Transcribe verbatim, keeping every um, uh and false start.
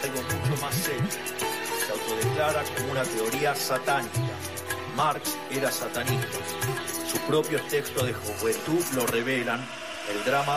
algo mucho más serio. Se autodeclara como una teoría satánica. Marx era satanista. Sus propios textos de juventud lo revelan. El drama